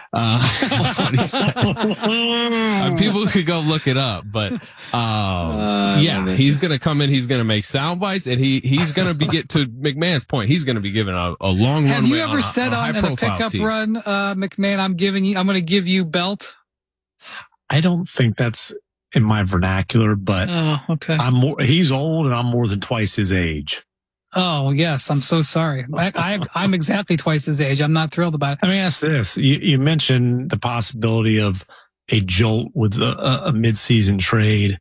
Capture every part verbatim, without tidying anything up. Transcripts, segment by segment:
Uh, that's what he said. uh, people could go look it up, but um, uh, yeah, he's going to come in. He's going to make sound bites, and he he's going to be get to McMahon's point. He's going to be given a, a long runway. Have you ever on said a, on a, on a pickup team. run, uh, McMahon? I'm giving you. I'm going to give you belt. I don't think that's in my vernacular, but oh, okay. I'm more. He's old, and I'm more than twice his age. Oh, yes. I'm so sorry. I, I, I'm exactly twice his age. I'm not thrilled about it. Let me ask this. You, you mentioned the possibility of a jolt with a, a mid-season trade.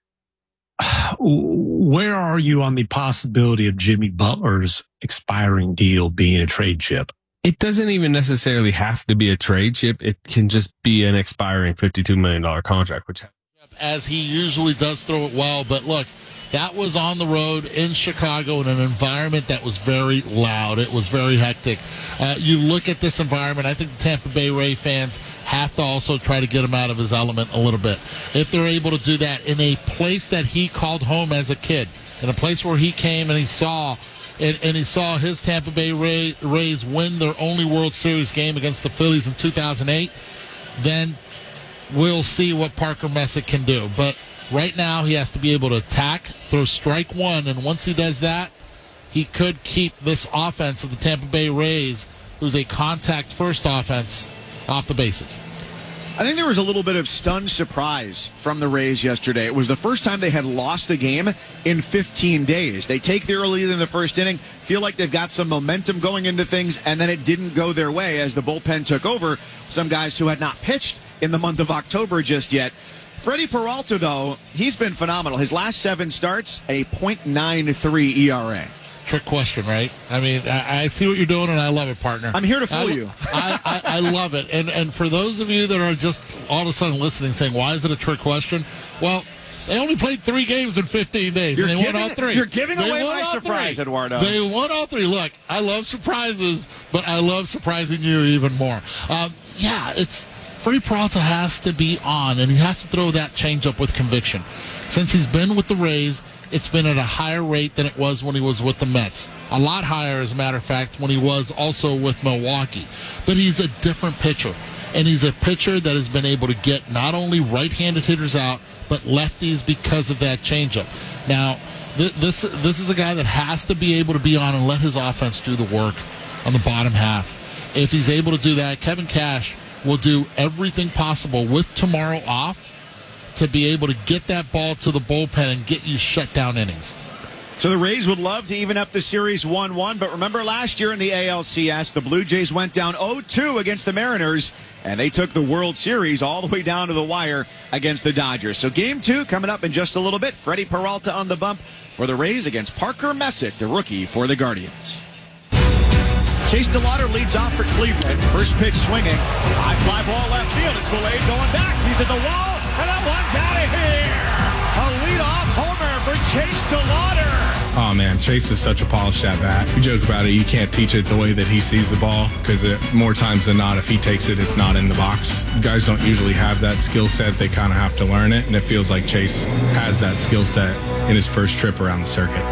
Where are you on the possibility of Jimmy Butler's expiring deal being a trade chip? It doesn't even necessarily have to be a trade chip. It can just be an expiring fifty-two million dollars contract, which as he usually does throw it well. But look, that was on the road in Chicago in an environment that was very loud. It was very hectic. Uh, you look at this environment, I think the Tampa Bay Ray fans have to also try to get him out of his element a little bit. If they're able to do that in a place that he called home as a kid, in a place where he came and he saw and, and he saw his Tampa Bay Ray, Rays win their only World Series game against the Phillies in two thousand eight, then we'll see what Parker Messick can do. But right now, he has to be able to attack, throw strike one, and once he does that, he could keep this offense of the Tampa Bay Rays, who's a contact-first offense, off the bases. I think there was a little bit of stunned surprise from the Rays yesterday. It was the first time they had lost a game in fifteen days. They take the early lead in the first inning, feel like they've got some momentum going into things, and then it didn't go their way as the bullpen took over. Some guys who had not pitched in the month of October just yet. Freddie Peralta, though, he's been phenomenal. His last seven starts, a point nine three E R A. Trick question, right? I mean, I, I see what you're doing, and I love it, partner. I'm here to fool I, you. I, I, I love it. And and for those of you that are just all of a sudden listening, saying, why is it a trick question? Well, they only played three games in fifteen days, you're and they giving, won all three. You're giving they away my surprise, three. Eduardo. They won all three. Look, I love surprises, but I love surprising you even more. Um, yeah, it's Freddie Peralta has to be on, and he has to throw that changeup with conviction. Since he's been with the Rays, it's been at a higher rate than it was when he was with the Mets. A lot higher, as a matter of fact, when he was also with Milwaukee. But he's a different pitcher. And he's a pitcher that has been able to get not only right-handed hitters out, but lefties because of that changeup. Now, th- this this is a guy that has to be able to be on and let his offense do the work on the bottom half. If he's able to do that, Kevin Cash will do everything possible with tomorrow off to be able to get that ball to the bullpen and get you shut down innings. So the Rays would love to even up the series one one, but remember last year in the A L C S, the Blue Jays went down oh two against the Mariners, and they took the World Series all the way down to the wire against the Dodgers. So game two coming up in just a little bit. Freddie Peralta on the bump for the Rays against Parker Messick, the rookie for the Guardians. Chase DeLauder leads off for Cleveland. First pitch swinging. High fly ball left field. It's Vilade going back. He's at the wall, and that one's out of here. A leadoff homer for Chase DeLauder. Oh, man, Chase is such a polished at bat. We joke about it. You can't teach it the way that he sees the ball because more times than not, if he takes it, it's not in the box. Guys don't usually have that skill set. They kind of have to learn it, and it feels like Chase has that skill set in his first trip around the circuit.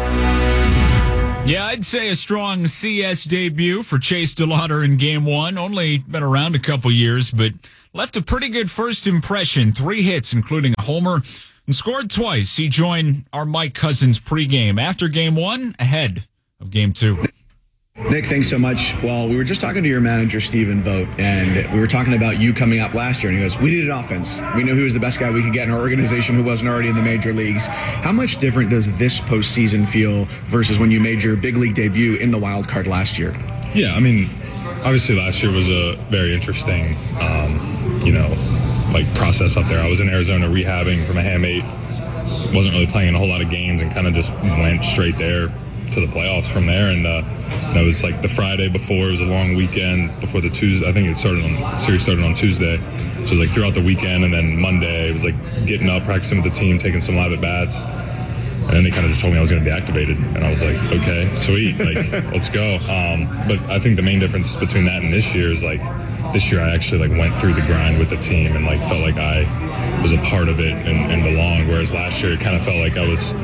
Yeah, I'd say a strong C S debut for Chase DeLauder in game one. Only been around a couple years, but left a pretty good first impression. Three hits, including a homer, and scored twice. He joined our Mike Cousins pregame after game one, ahead of game two. Nick, thanks so much. Well, we were just talking to your manager, Stephen Vogt, and we were talking about you coming up last year, and he goes, we needed offense. We knew he was the best guy we could get in our organization who wasn't already in the major leagues. How much different does this postseason feel versus when you made your big league debut in the wild card last year? Yeah, I mean, obviously last year was a very interesting, um, you know, like process up there. I was in Arizona rehabbing from a hamate, wasn't really playing in a whole lot of games, and kind of just went straight there to the playoffs from there. And uh, it was like the Friday before, it was a long weekend before the Tuesday. I think it started on series started on Tuesday, so it was like throughout the weekend. And then Monday, it was like getting up, practicing with the team, taking some live at bats. And then they kind of just told me I was going to be activated, and I was like, okay, sweet, like let's go. Um, but I think the main difference between that and this year is like this year I actually like went through the grind with the team and like felt like I was a part of it and, and belonged. Whereas last year it kind of felt like I was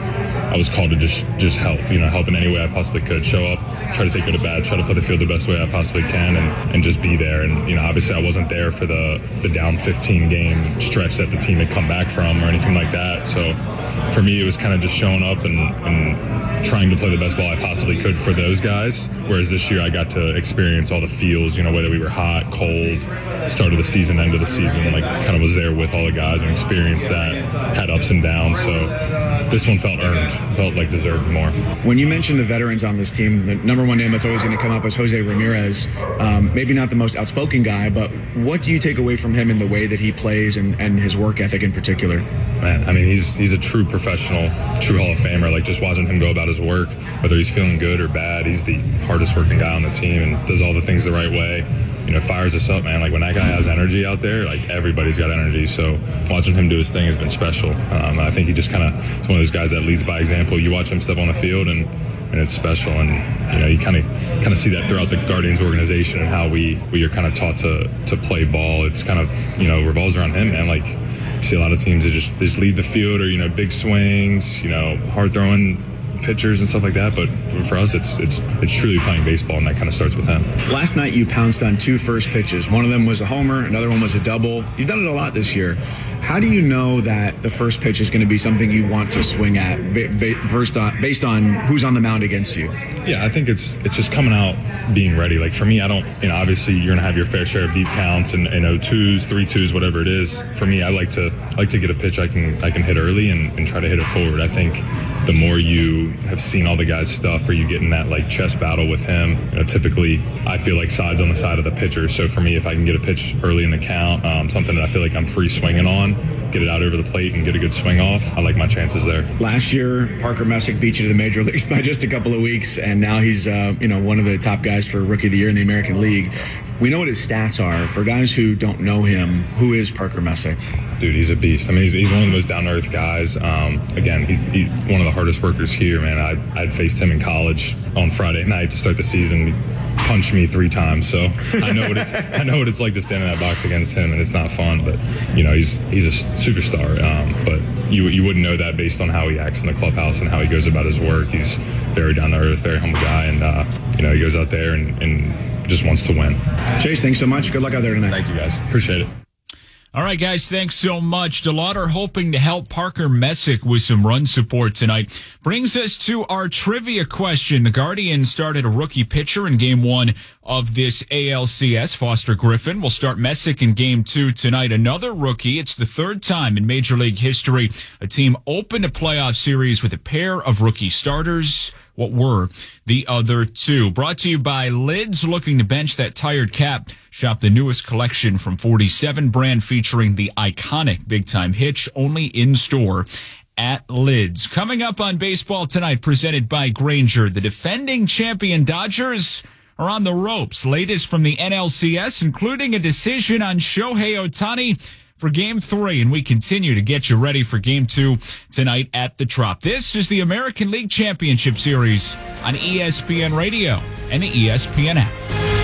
I was called to just just help, you know, help in any way I possibly could. Show up, try to take good or bad, try to play the field the best way I possibly can, and, and just be there. And, you know, obviously I wasn't there for the, the down fifteen game stretch that the team had come back from or anything like that. So for me, it was kind of just showing up and, and trying to play the best ball I possibly could for those guys. Whereas this year I got to experience all the feels, you know, whether we were hot, cold, start of the season, end of the season, like kind of was there with all the guys and experienced that, had ups and downs. So this one felt earned, felt like deserved more. When you mentioned the veterans on this team, the number one name that's always going to come up is Jose Ramirez. Um, maybe not the most outspoken guy, but what do you take away from him in the way that he plays and, and his work ethic in particular? Man, I mean, he's he's a true professional, true Hall of Famer. Like, just watching him go about his work, whether he's feeling good or bad, he's the hardest working guy on the team and does all the things the right way. You know, fires us up, man. Like, when that guy has energy out there, like, everybody's got energy. So watching him do his thing has been special. Um, I think he just kind of is one of those guys that leads by example. You watch him step on the field and, and it's special. And, you know, you kind of kind of see that throughout the Guardians organization and how we, we are kind of taught to, to play ball. It's kind of, you know, revolves around him, man. Like, you see a lot of teams that just, they just lead the field or, you know, big swings, you know, hard throwing pitchers and stuff like that, but for us it's it's it's truly playing baseball, and that kind of starts with him. Last night you pounced on two first pitches. One of them was a homer, another one was a double. You've done it a lot this year. How do you know that the first pitch is going to be something you want to swing at based on based on who's on the mound against you? Yeah, I think it's it's just coming out being ready. Like, for me, I don't, you know, obviously you're gonna have your fair share of deep counts and, you know, twos, three twos, whatever it is. For me, I like to I like to get a pitch I can I can hit early and, and try to hit it forward. I think the more you have seen all the guys' stuff, or you get in that like chest battle with him, you know, typically I feel like sides on the side of the pitcher. So for me, if I can get a pitch early in the count, um, something that I feel like I'm free swinging on, get it out over the plate and get a good swing off, I like my chances there. Last year, Parker Messick beat you to the major leagues by just a couple of weeks, and now he's uh, you know one of the top guys for Rookie of the Year in the American League. We know what his stats are. For guys who don't know him, who is Parker Messick? Dude, he's a beast. I mean, he's, he's one of the most down-to-earth guys. Um, again, he's, he's one of the hardest workers here, man. I I'd faced him in college on Friday night to start the season. He punched me three times, so I know what it's I know what it's like to stand in that box against him, and it's not fun. But you know, he's he's a superstar. Um, but you you wouldn't know that based on how he acts in the clubhouse and how he goes about his work. He's very down-to-earth, very humble guy, and uh, you know, he goes out there and, and just wants to win. Chase, thanks so much. Good luck out there tonight. Thank you, guys. Appreciate it. All right, guys, thanks so much. DeLauder hoping to help Parker Messick with some run support tonight. Brings us to our trivia question. The Guardians started a rookie pitcher in game one of this A L C S. Foster Griffin will start Messick in game two tonight. Another rookie. It's the third time in Major League history a team opened a playoff series with a pair of rookie starters. What were the other two? Brought to you by Lids, looking to bench that tired cap. Shop the newest collection from forty-seven brand featuring the iconic Big Time Hitch, only in store at Lids. Coming up on Baseball Tonight, presented by Grainger, the defending champion Dodgers are on the ropes. Latest from the N L C S, including a decision on Shohei Ohtani for game three, and we continue to get you ready for game two tonight at the Trop. This is the American League Championship Series on E S P N Radio and the E S P N app.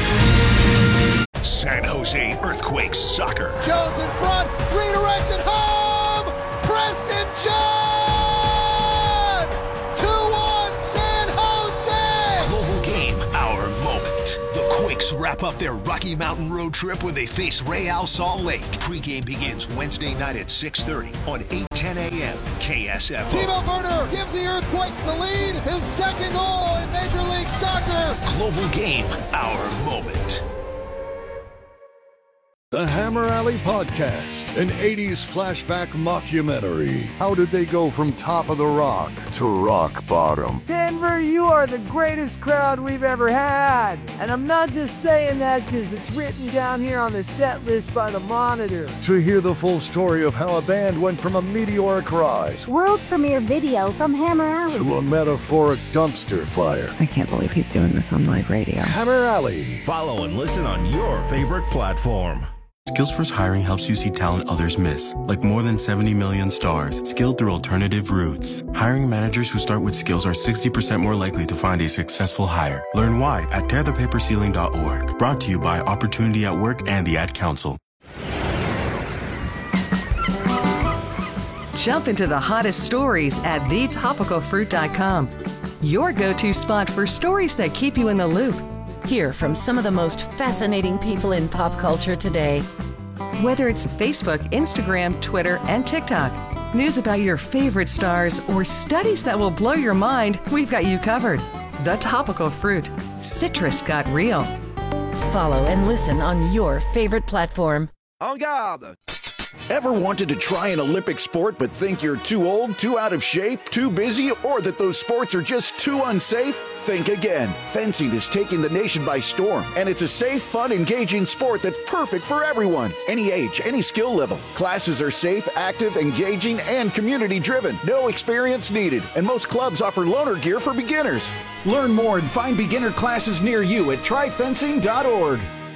San Jose Earthquakes soccer. Jones in front, redirected home, Preston John! two one San Jose! Global game, our moment. The Quakes wrap up their Rocky Mountain road trip when they face Real Salt Lake. Pre-game begins Wednesday night at six thirty on eight ten a.m. K S F O. Timo Werner gives the Earthquakes the lead. His second goal in Major League Soccer. Global game, our moment. The Hammer Alley Podcast, an eighties flashback mockumentary. How did they go from top of the rock to rock bottom? Denver, you are the greatest crowd we've ever had. And I'm not just saying that because it's written down here on the set list by the Monitor. To hear the full story of how a band went from a meteoric rise, world premiere video from Hammer Alley, to a metaphoric dumpster fire. I can't believe he's doing this on live radio. Hammer Alley. Follow and listen on your favorite platform. Skills First Hiring helps you see talent others miss, like more than seventy million stars, skilled through alternative routes. Hiring managers who start with skills are sixty percent more likely to find a successful hire. Learn why at tear the paper ceiling dot org. Brought to you by Opportunity at Work and the Ad Council. Jump into the hottest stories at the topical fruit dot com. Your go-to spot for stories that keep you in the loop. Hear from some of the most fascinating people in pop culture today. Whether it's Facebook, Instagram, Twitter, and TikTok, news about your favorite stars, or studies that will blow your mind, we've got you covered. The Topical Fruit. Citrus got real. Follow and listen on your favorite platform. En garde! Ever wanted to try an Olympic sport but think you're too old, too out of shape, too busy, or that those sports are just too unsafe? Think again. Fencing is taking the nation by storm, and it's a safe, fun, engaging sport that's perfect for everyone. Any age, any skill level. Classes are safe, active, engaging, and community-driven. No experience needed, and most clubs offer loaner gear for beginners. Learn more and find beginner classes near you at try fencing dot org.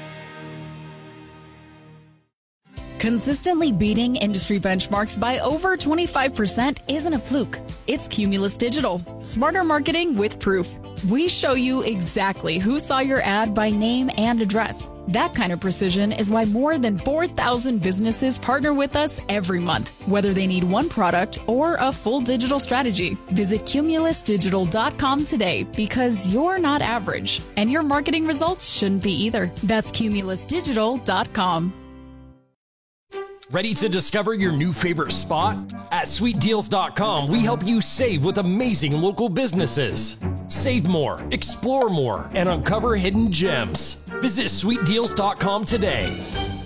Consistently beating industry benchmarks by over twenty-five percent isn't a fluke. It's Cumulus Digital. Smarter marketing with proof. We show you exactly who saw your ad by name and address. That kind of precision is why more than four thousand businesses partner with us every month, whether they need one product or a full digital strategy. Visit cumulus digital dot com today because you're not average, and your marketing results shouldn't be either. That's cumulus digital dot com. Ready to discover your new favorite spot? At sweet deals dot com, we help you save with amazing local businesses. Save more, explore more, and uncover hidden gems. Visit sweet deals dot com today.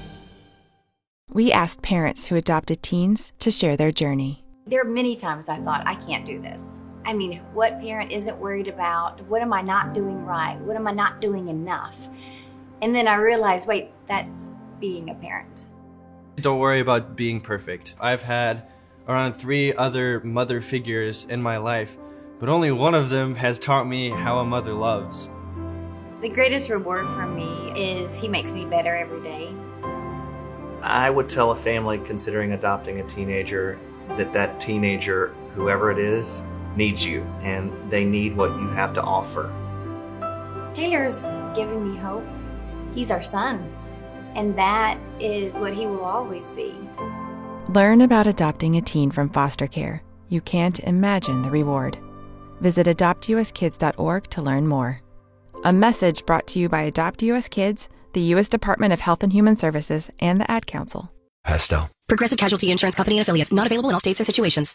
We asked parents who adopted teens to share their journey. There are many times I thought, I can't do this. I mean, what parent isn't worried about? What am I not doing right? What am I not doing enough? And then I realized, wait, that's being a parent. Don't worry about being perfect. I've had around three other mother figures in my life, but only one of them has taught me how a mother loves. The greatest reward for me is he makes me better every day. I would tell a family considering adopting a teenager that that teenager, whoever it is, needs you, and they need what you have to offer. Taylor's given me hope. He's our son. And that is what he will always be. Learn about adopting a teen from foster care. You can't imagine the reward. Visit adopt u s kids dot org to learn more. A message brought to you by Adopt U S Kids, the U S Department of Health and Human Services, and the Ad Council. Pesto. Progressive Casualty Insurance Company and Affiliates. Not available in all states or situations.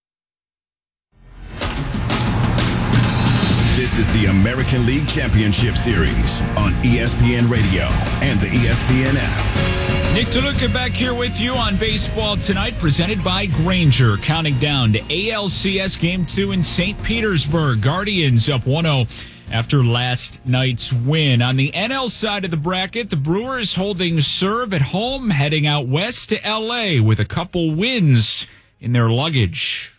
This is the American League Championship Series on E S P N Radio and the E S P N app. Nick DeLuca back here with you on Baseball Tonight, presented by Grainger. Counting down to A L C S Game two in Saint Petersburg. Guardians up one oh after last night's win. On the N L side of the bracket, the Brewers holding serve at home, heading out west to L A with a couple wins in their luggage.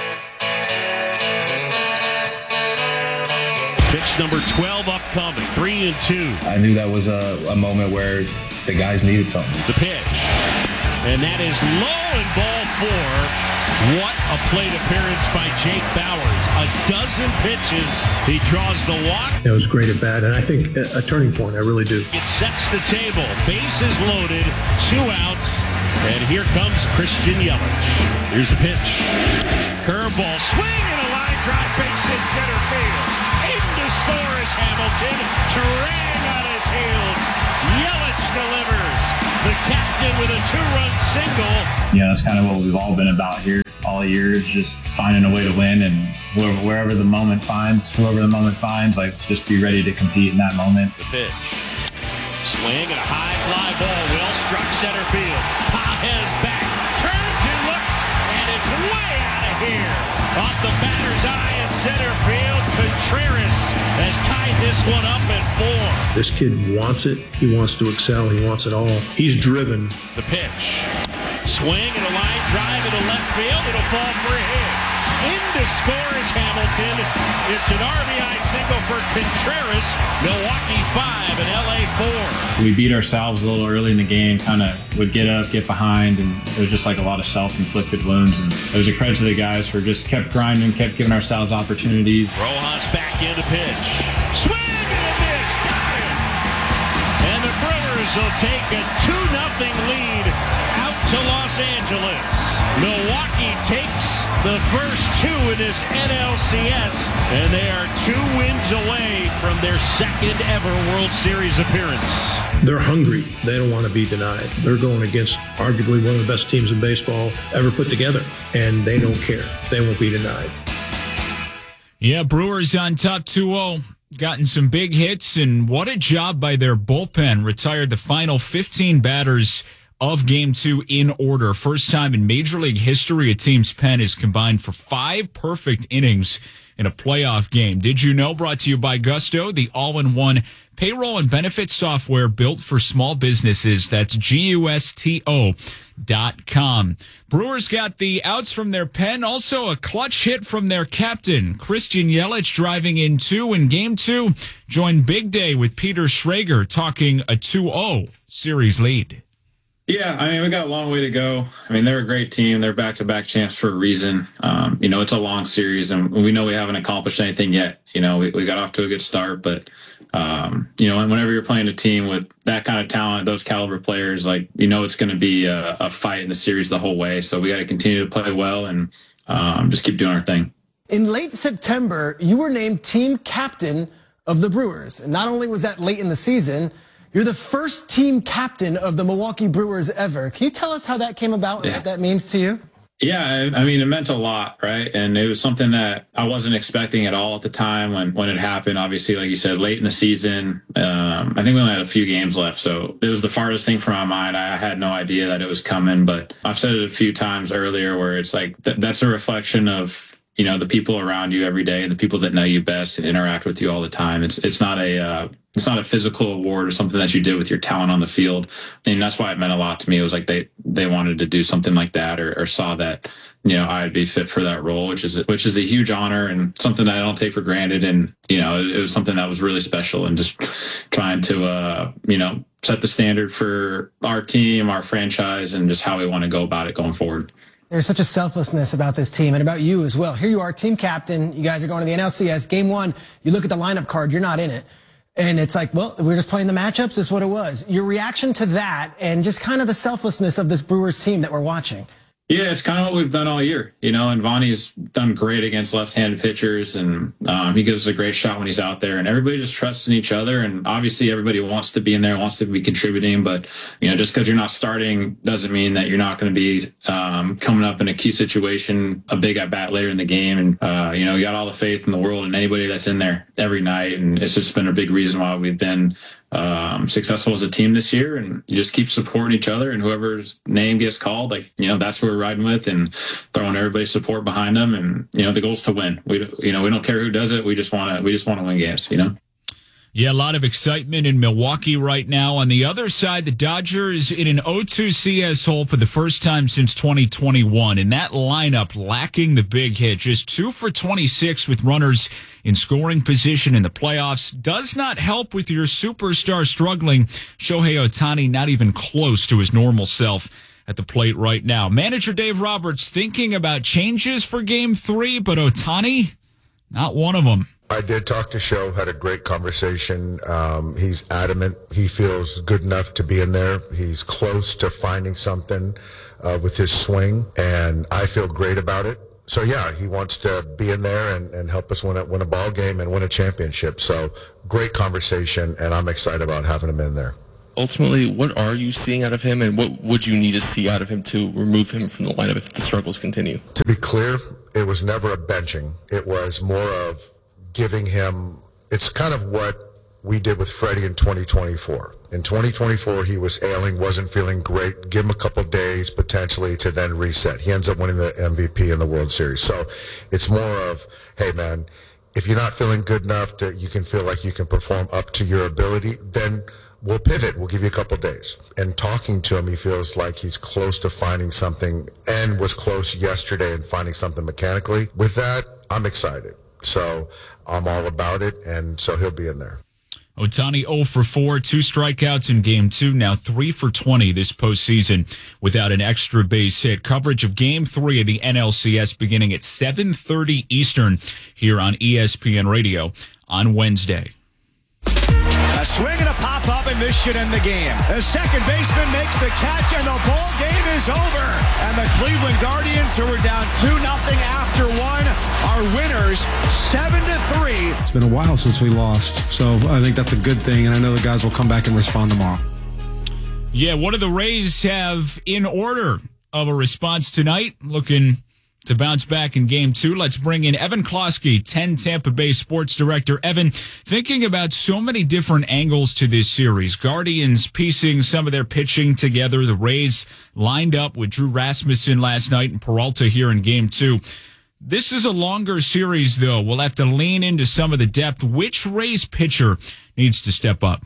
Pitch number twelve upcoming, three and two. I knew that was a, a moment where the guys needed something. The pitch, and that is low and ball four. What a plate appearance by Jake Bauers. A dozen pitches. He draws the walk. It was great at bat, and I think a, a turning point. I really do. It sets the table. Bases loaded, two outs, and here comes Christian Yelich. Here's the pitch. Curveball, swing, and a line drive, base hit center field. To score is Hamilton, Turang on his heels. Yelich delivers. The captain with a two-run single. Yeah, that's kind of what we've all been about here all year, is just finding a way to win, and wherever, wherever the moment finds, whoever the moment finds, like, just be ready to compete in that moment. The pitch. Swing and a high fly ball. Well struck center field. Pages back, turns and looks, and it's way out of here. Off the batter's eye in center field. Contreras has tied this one up at four. This kid wants it. He wants to excel. He wants it all. He's driven. The pitch. Swing and a line drive into left field. It'll fall for a hit. In to score is Hamilton. It's an R B I single for Contreras. Milwaukee five and L A four. We beat ourselves a little early in the game, kind of would get up, get behind, and it was just like a lot of self-inflicted wounds. And it was a credit to the guys for just kept grinding, kept giving ourselves opportunities. Rojas back in the pitch. Swing and a miss. Got it. And the Brewers will take a two nothing lead out to Los Angeles. Milwaukee Milwaukee takes the first two in this N L C S, and they are two wins away from their second ever World Series appearance. They're hungry. They don't want to be denied. They're going against arguably one of the best teams in baseball ever put together, and they don't care. They won't be denied. Yeah, Brewers on top two oh. Gotten some big hits, and what a job by their bullpen. Retired the final fifteen batters of Game two in order. First time in Major League history a team's pen is combined for five perfect innings in a playoff game. Did you know? Brought to you by Gusto, the all-in-one payroll and benefits software built for small businesses. That's G U S T O dot com. Brewers got the outs from their pen. Also a clutch hit from their captain, Christian Yelich, driving in two in Game two. Joined Big Day with Peter Schrager talking a two oh series lead. Yeah, I mean, we got a long way to go. I mean, they're a great team. They're back-to-back champs for a reason. Um, you know, it's a long series, and we know we haven't accomplished anything yet. You know, we, we got off to a good start, but, um, you know, whenever you're playing a team with that kind of talent, those caliber players, like, you know, it's going to be a, a fight in the series the whole way. So we got to continue to play well and um, just keep doing our thing. In late September, you were named team captain of the Brewers. And not only was that late in the season, you're the first team captain of the Milwaukee Brewers ever. Can you tell us how that came about and yeah. what that means to you? Yeah, I mean, it meant a lot, right? And it was something that I wasn't expecting at all at the time when, when it happened. Obviously, like you said, late in the season, um, I think we only had a few games left. So it was the farthest thing from my mind. I had no idea that it was coming, but I've said it a few times earlier where it's like, th- that's a reflection of, you know, the people around you every day and the people that know you best and interact with you all the time. It's it's not a uh, it's not a physical award or something that you did with your talent on the field. And that's why it meant a lot to me. It was like they, they wanted to do something like that or, or saw that, you know, I'd be fit for that role, which is which is a huge honor and something that I don't take for granted. And, you know, it, it was something that was really special and just trying to, uh, you know, set the standard for our team, our franchise, and just how we want to go about it going forward. There's such a selflessness about this team and about you as well. Here you are, team captain. You guys are going to the N L C S. Game one, you look at the lineup card, you're not in it. And it's like, well, we're just playing the matchups. That's what it was. Your reaction to that and just kind of the selflessness of this Brewers team that we're watching. Yeah, it's kind of what we've done all year, you know, and Vonnie's done great against left-handed pitchers, and um, he gives us a great shot when he's out there, and everybody just trusts in each other, and obviously everybody wants to be in there, wants to be contributing, but, you know, just because you're not starting doesn't mean that you're not going to be um, coming up in a key situation, a big at-bat later in the game, and, uh, you know, you got all the faith in the world in anybody that's in there every night, and it's just been a big reason why we've been um, successful as a team this year, and you just keep supporting each other, and whoever's name gets called, like, you know, that's who we're riding with and throwing everybody's support behind them. And, you know, the goal's to win. We, you know, we don't care who does it. We just want to, we just want to win games, you know? Yeah, a lot of excitement in Milwaukee right now. On the other side, the Dodgers in an oh two C S hole for the first time since twenty twenty-one. And that lineup lacking the big hit, just two for twenty-six with runners in scoring position in the playoffs, does not help with your superstar struggling. Shohei Ohtani not even close to his normal self at the plate right now. Manager Dave Roberts thinking about changes for game three, but Ohtani, not one of them. I did talk to Sho, had a great conversation. Um, he's adamant. He feels good enough to be in there. He's close to finding something uh, with his swing, and I feel great about it. So, yeah, he wants to be in there and, and help us win a, win a ball game and win a championship. So, great conversation, and I'm excited about having him in there. Ultimately, what are you seeing out of him, and what would you need to see out of him to remove him from the lineup if the struggles continue? To be clear, it was never a benching. It was more of giving him, it's kind of what we did with Freddie in twenty twenty-four. In twenty twenty-four, he was ailing, wasn't feeling great. Give him a couple days potentially to then reset. He ends up winning the M V P in the World Series. So it's more of, hey, man, if you're not feeling good enough that you can feel like you can perform up to your ability, then we'll pivot. We'll give you a couple days. And talking to him, he feels like he's close to finding something and was close yesterday in finding something mechanically. With that, I'm excited. So I'm all about it, and so he'll be in there. Ohtani oh for four, two strikeouts in game two, now three for twenty this postseason without an extra base hit. Coverage of game three of the N L C S beginning at seven thirty Eastern here on E S P N Radio on Wednesday. A swing and a pop-up, and this should end the game. The second baseman makes the catch, and the ball game is over. And the Cleveland Guardians, who were down two nothing after one, are winners seven to three. It's been a while since we lost, so I think that's a good thing, and I know the guys will come back and respond tomorrow. Yeah, what do the Rays have in order of a response tonight? Looking to bounce back in game two. Let's bring in Evan Klosky, ten Tampa Bay sports director. Evan, thinking about so many different angles to this series, Guardians piecing some of their pitching together, the Rays lined up with Drew Rasmussen last night and Peralta here in game two. This is a longer series, though. We'll have to lean into some of the depth. Which Rays pitcher needs to step up?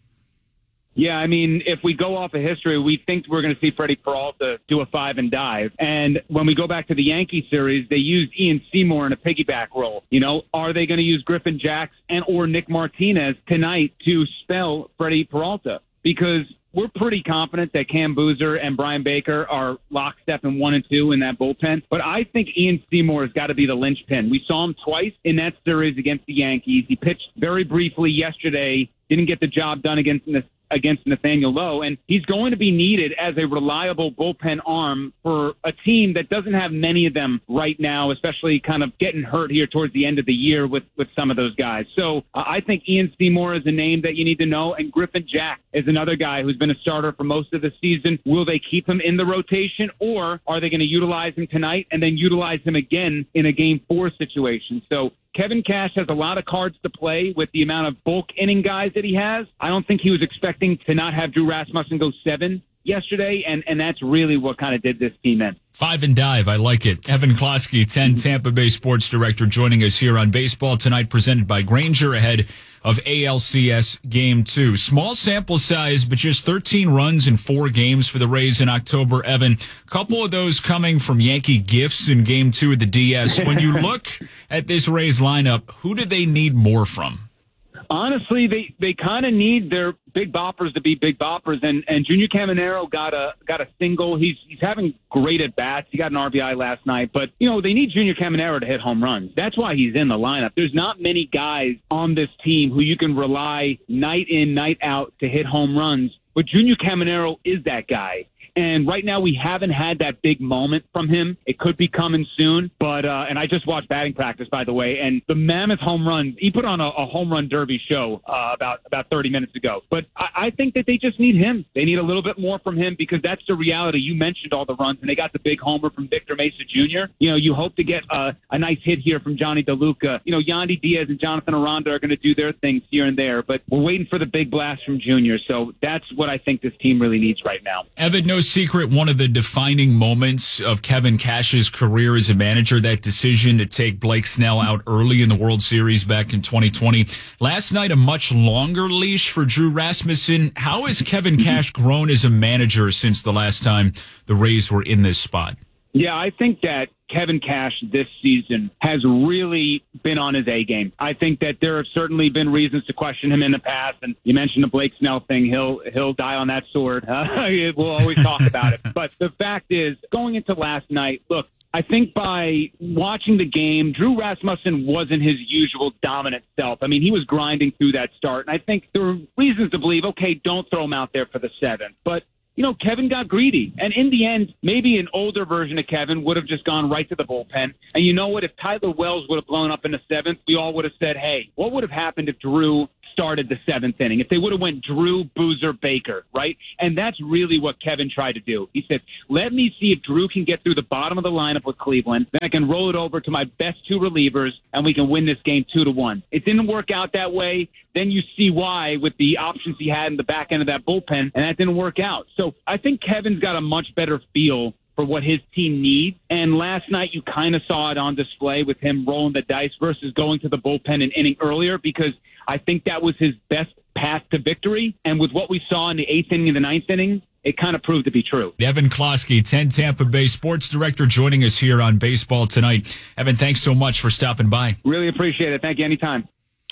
Yeah, I mean, if we go off of history, we think we're going to see Freddie Peralta do a five and dive. And when we go back to the Yankee series, they used Ian Seymour in a piggyback role. You know, are they going to use Griffin Jax and or Nick Martinez tonight to spell Freddie Peralta? Because we're pretty confident that Cam Boozer and Brian Baker are lockstep in one and two in that bullpen. But I think Ian Seymour has got to be the linchpin. We saw him twice in that series against the Yankees. He pitched very briefly yesterday, didn't get the job done against the against Nathaniel Lowe, and he's going to be needed as a reliable bullpen arm for a team that doesn't have many of them right now, especially kind of getting hurt here towards the end of the year with, with some of those guys. So uh, I think Ian Seymour is a name that you need to know, and Griffin Jax is another guy who's been a starter for most of the season. Will they keep him in the rotation, or are they going to utilize him tonight and then utilize him again in a game four situation? So Kevin Cash has a lot of cards to play with the amount of bulk inning guys that he has. I don't think he was expecting to not have Drew Rasmussen go seven yesterday, and, and that's really what kind of did this team in. Five and dive. I like it. Evan Klosky, ten Tampa Bay sports director, joining us here on Baseball Tonight, presented by Grainger, ahead of A L C S Game two. Small sample size, but just thirteen runs in four games for the Rays in October. Evan, a couple of those coming from Yankee gifts in Game two of the D S. When you look at this Rays lineup, who do they need more from? Honestly, they, they kind of need their big boppers to be big boppers, and, and Junior Caminero got a got a single. He's he's having great at bats. He got an R B I last night, but you know they need Junior Caminero to hit home runs. That's why he's in the lineup. There's not many guys on this team who you can rely night in, night out to hit home runs, but Junior Caminero is that guy. And right now we haven't had that big moment from him. It could be coming soon. But, uh, and I just watched batting practice, by the way, and the mammoth home run, he put on a, a home run derby show uh, about, about thirty minutes ago. But I, I think that they just need him. They need a little bit more from him because that's the reality. You mentioned all the runs, and they got the big homer from Victor Mesa Junior You know, you hope to get a, a nice hit here from Johnny DeLuca. You know, Yandy Diaz and Jonathan Aranda are going to do their things here and there, but we're waiting for the big blast from Junior. So that's what I think this team really needs right now. Evan, no secret, one of the defining moments of Kevin Cash's career as a manager, that decision to take Blake Snell out early in the World Series back in twenty twenty. Last night, a much longer leash for Drew Rasmussen. How has Kevin Cash grown as a manager since the last time the Rays were in this spot? Yeah, I think that Kevin Cash this season has really been on his A game. I think that there have certainly been reasons to question him in the past, and you mentioned the Blake Snell thing. He'll he'll die on that sword. Uh, we'll always talk about it. But the fact is, going into last night, look, I think by watching the game, Drew Rasmussen wasn't his usual dominant self. I mean, he was grinding through that start, and I think there were reasons to believe, okay, don't throw him out there for the seventh. But you know, Kevin got greedy. And in the end, maybe an older version of Kevin would have just gone right to the bullpen. And you know what? If Tyler Wells would have blown up in the seventh, we all would have said, hey, what would have happened if Drew started the seventh inning? If they would have went Drew, Boozer, Baker, right? And that's really what Kevin tried to do. He said, let me see if Drew can get through the bottom of the lineup with Cleveland. Then I can roll it over to my best two relievers, and we can win this game two to one. It didn't work out that way. Then you see why with the options he had in the back end of that bullpen, and that didn't work out. So I think Kevin's got a much better feel for what his team needs. And last night you kind of saw it on display with him rolling the dice versus going to the bullpen an inning earlier, because I think that was his best path to victory. And with what we saw in the eighth inning and the ninth inning, it kind of proved to be true. Evan Klosky, ten Tampa Bay sports director, joining us here on Baseball Tonight. Evan, thanks so much for stopping by. Really appreciate it. Thank you. Anytime.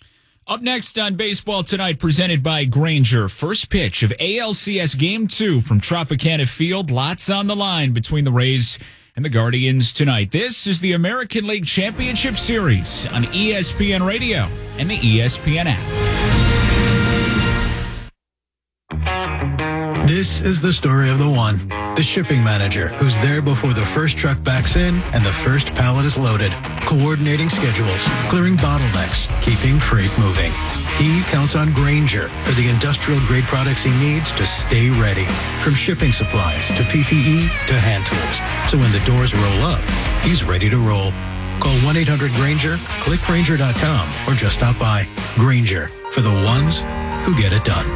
Up next on Baseball Tonight, presented by Grainger. First pitch of A L C S Game two from Tropicana Field. Lots on the line between the Rays and the Guardians tonight. This is the American League Championship Series on E S P N Radio and the E S P N app. This is the story of the one, the shipping manager, who's there before the first truck backs in and the first pallet is loaded, coordinating schedules, clearing bottlenecks, keeping freight moving. He counts on Grainger for the industrial-grade products he needs to stay ready, from shipping supplies to P P E to hand tools. So when the doors roll up, he's ready to roll. Call one eight hundred Grainger, click Grainger dot com, or just stop by. Grainger, for the ones who get it done.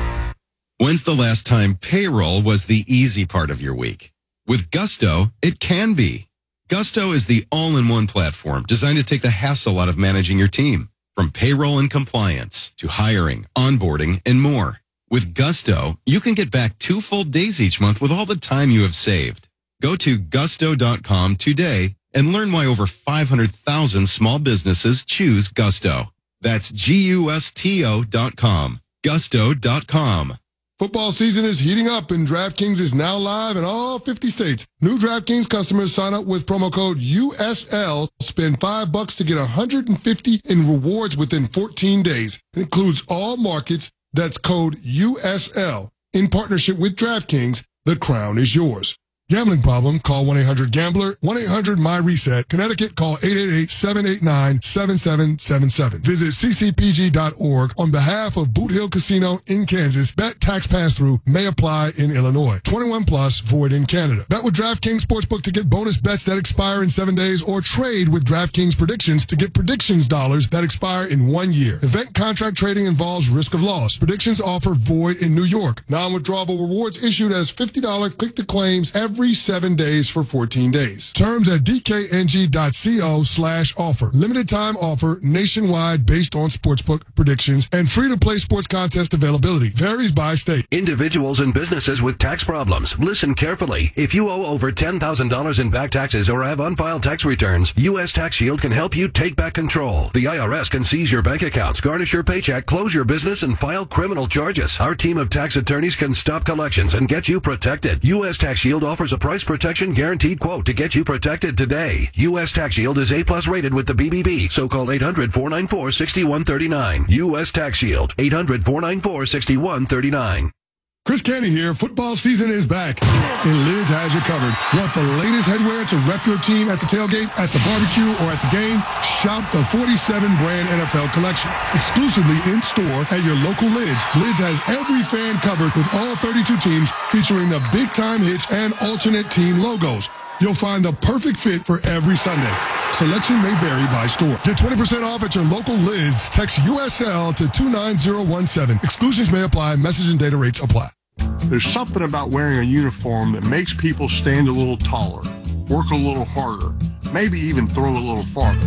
When's the last time payroll was the easy part of your week? With Gusto, it can be. Gusto is the all-in-one platform designed to take the hassle out of managing your team, from payroll and compliance to hiring, onboarding, and more. With Gusto, you can get back two full days each month with all the time you have saved. Go to gusto dot com today and learn why over five hundred thousand small businesses choose Gusto. That's G U S T O dot com. gusto dot com. Football season is heating up, and DraftKings is now live in all fifty states. New DraftKings customers sign up with promo code U S L, spend five bucks to get one hundred fifty in rewards within fourteen days. It includes all markets. That's code U S L. In partnership with DraftKings, the crown is yours. Gambling problem? Call one eight hundred gambler, one eight hundred my reset. Connecticut, call eight eight eight, seven eight nine, seven seven seven seven. Visit c c p g dot org on behalf of Boot Hill Casino in Kansas. Bet tax pass-through may apply in Illinois. twenty-one plus, void in Canada. Bet with DraftKings Sportsbook to get bonus bets that expire in seven days, or trade with DraftKings Predictions to get predictions dollars that expire in one year. Event contract trading involves risk of loss. Predictions offer void in New York. Non-withdrawable rewards issued as fifty dollars click-to-claims every Every seven days for fourteen days. Terms at d k n g dot co slash offer. Limited time offer nationwide based on sportsbook predictions and free to play sports contest availability. Varies by state. Individuals and businesses with tax problems, listen carefully. If you owe over ten thousand dollars in back taxes or have unfiled tax returns, U S Tax Shield can help you take back control. The I R S can seize your bank accounts, garnish your paycheck, close your business, and file criminal charges. Our team of tax attorneys can stop collections and get you protected. U S Tax Shield offers a price protection guaranteed quote to get you protected today. U S Tax Shield is A plus rated with the B B B, so call eight hundred, four nine four, six one three nine. U S Tax Shield, eight hundred, four nine four, six one three nine. Chris Canty here. Football season is back, and Lids has you covered. Want the latest headwear to rep your team at the tailgate, at the barbecue, or at the game? Shop the forty-seven brand N F L collection, exclusively in store at your local Lids. Lids has every fan covered with all thirty-two teams, featuring the big-time hits and alternate team logos. You'll find the perfect fit for every Sunday. Selection may vary by store. Get twenty percent off at your local Lids. Text U S L to two nine zero one seven. Exclusions may apply. Message and data rates apply. There's something about wearing a uniform that makes people stand a little taller, work a little harder, maybe even throw a little farther.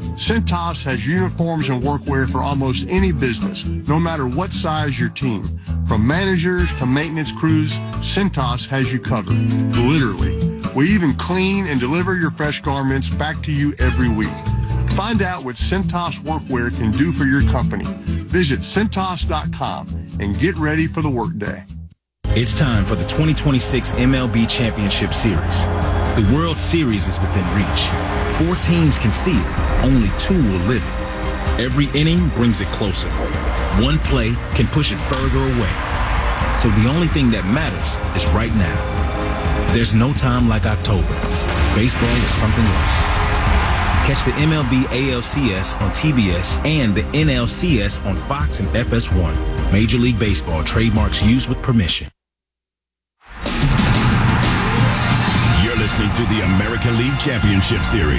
Cintas has uniforms and workwear for almost any business, no matter what size your team. From managers to maintenance crews, Cintas has you covered. Literally. We even clean and deliver your fresh garments back to you every week. Find out what Cintas workwear can do for your company. Visit Cintas dot com and get ready for the workday. It's time for the twenty twenty-six M L B Championship Series. The World Series is within reach. Four teams can see it. Only two will live it. Every inning brings it closer. One play can push it further away. So the only thing that matters is right now. There's no time like October. Baseball is something else. Catch the M L B A L C S on T B S and the N L C S on Fox and F S one. Major League Baseball trademarks used with permission. You're listening to the American League Championship Series